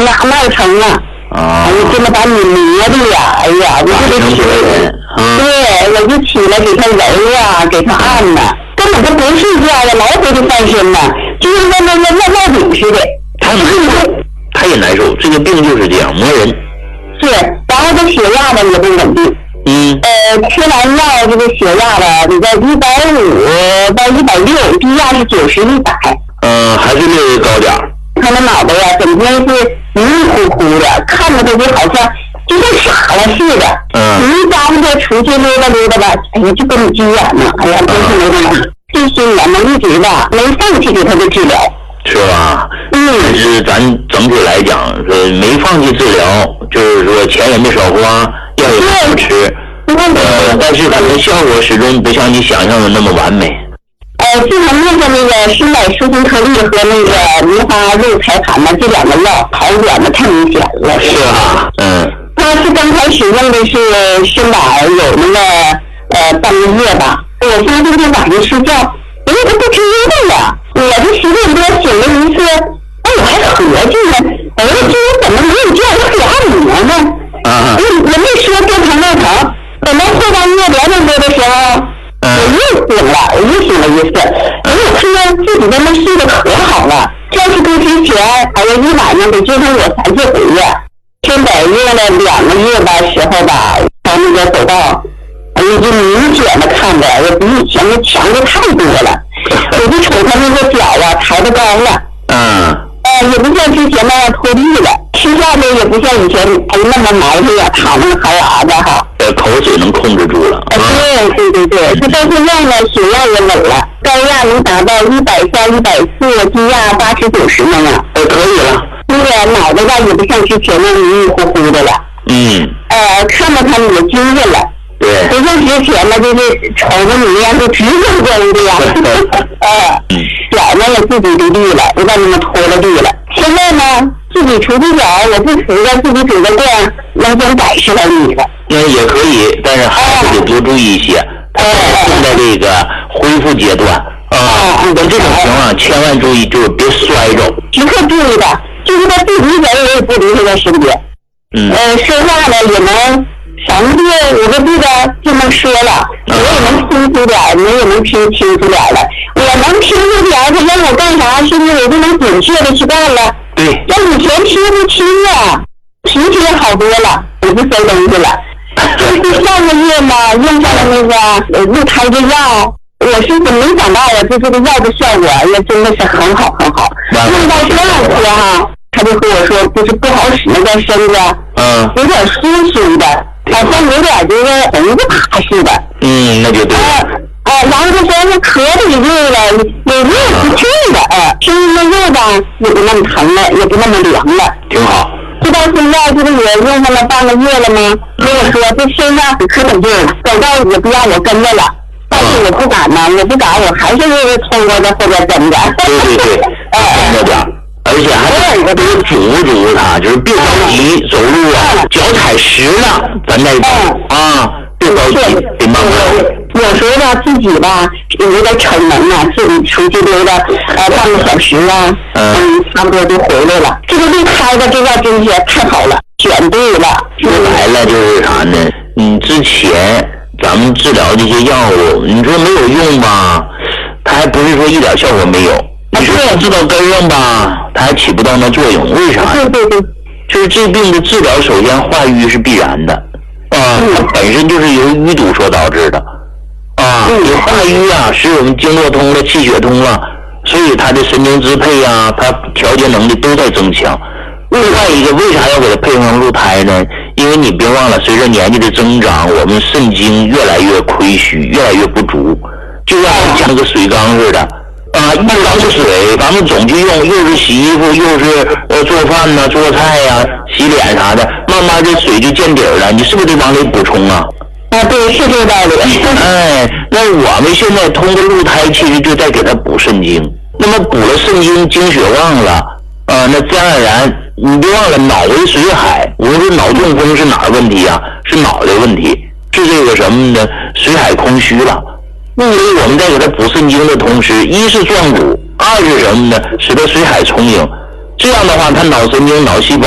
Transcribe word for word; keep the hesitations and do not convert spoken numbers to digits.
哪哪成啊？ 啊！ 哎呀，真的把你磨的呀！哎呀，我就得起来，对，我就起来给他揉啊，给他按呐，根本就不睡觉了，来回的翻身呐，就跟那那那那烙饼似的。 他难受，他也难受，这个病就是这样磨人。 是，然后这血压呢也不稳定。 嗯。 呃，吃完药这个血压吧，你在一百五到一百六，低压是九十一百。 嗯，还是略微高点儿。 他那脑袋呀，整天是迷迷糊糊的，看着他就好像就像傻了似的。 嗯。 你一张着出去溜达溜达吧，哎呀，就跟你急眼呢。哎呀，真是没办法。这些年呢，一直吧没放弃给他的治疗。 是吧？ 嗯。 但是咱整体来讲，说没放弃治疗，就是说钱也没少花，药也没少吃。呃，但是可能效果始终不像你想象的那么完美。 呃，自从用过那个施乃舒心特利和那个梅花鹿彩盘呢，这两个药好转的太明显了。 是啊，嗯。 他是刚开始用的是施乃有那个呃半个月吧，我现在今天晚上睡觉，因为他不知道呀，我这十点多醒了一次，哎，我还合计呢，我说这我怎么没有叫他给按摩呢？ 啊。 我我没说多疼多疼，等到后半夜两点多的时候。我又醒了，我又醒了一次。哎呀，突然自己在那睡得可好了。教室不之前，哎呀，一晚上得折腾我三四回呀。现在用了两个月吧时候吧，他那个走道，哎呀，就明显的看着，我比以前的强的太多了。我就瞅他那个脚啊，抬得高了。嗯。呃，也不像之前那样脱力了，吃下的也不像以前哎那么埋汰呀，淌那哈喇子哈。 呃，口水能控制住了。 哎，对对对对，他到现在呢，血压也稳了，高压能达到一百三、一百四，低压八十九十那样。 呃，可以了。 那个脑袋吧也不像之前那迷迷糊糊的了。嗯。呃，看到他们有精神了。对。不像之前呢，就是瞅着你呀，就直愣愣的呀。呃，脚呢也自己的地了，不让你们拖了地了。现在呢，自己出去脚，我不扶着自己走得惯，能讲百十来米了。 那也可以，但是还是得多注意一些。他现在这个恢复阶段啊，像这种情况千万注意，就是别摔着。 时刻注意的，就是他自己人我也不离他在身边。嗯。呃，说话呢也能什么的，我都不知道就能说了，我也能听出点，你也能听清楚点了。我能听出点，他让我干啥，是不是我就能准确的去干了？ 对。 要以前听不清啊，脾气也好多了，我不塞东西了。就是上个月嘛，用上了那个呃鹿胎的药，我是怎么没想到啊？就这个药的效果也真的是很好很好。用到第二次哈，他就跟我说，就是不好使那个身子，嗯，有点酥酥的，好像有点就是红不爬似的。 嗯，那就对了。 啊，然后他说是咳的也对了，有热不去的，啊，吃那药吧也不那么疼了，也不那么凉了， 挺好。 就到现在这个也用上了半个月了吗？跟我说这身上可等劲了，走道也不让我跟着了，但是我不敢呢，我不敢，我还是通过在后边跟着。 对对对，跟着点，而且还得得嘱嘱他，就是别着急走路啊，脚踩实了，咱再走啊，别着急，得慢慢。 有时候吧，自己吧有点逞能啊，自己出去溜达呃半个小时啊，嗯，差不多就回来了。这个路开的这下真是太好了，选对了。 说白了就是啥呢？你之前咱们治疗这些药物，你说没有用吧？它还不是说一点效果没有。你说治到根上吧，它还起不到那作用。为啥？ 对对对， 就是这病的治疗，首先化瘀是必然的啊，它本身就是由淤堵所导致的。啊，你化瘀啊，使我们经络通了，气血通了，所以它的神经支配啊，它调节能力都在增强。另外一个，为啥要给它配上鹿胎呢？因为你别忘了，随着年纪的增长，我们肾精越来越亏虚，越来越不足，就像像个水缸似的啊，一缸子水，咱们总去用，又是洗衣服，又是呃做饭呐、做菜呀、洗脸啥的，慢慢这水就见底儿了，你是不是得往里补充啊？ 啊，对，是这个道理。 哎，那我们现在通过鹿胎，其实就在给它补肾精。那么补了肾精，精血旺了，啊、呃，那自然而然，你别忘了，脑为水海。我们说脑中风是哪儿问题啊？是脑袋问题，是这个什么呢？水海空虚了。因为我们在给它补肾精的同时，一是壮骨，二是什么呢？使得水海充盈。这样的话，它脑神经、脑细胞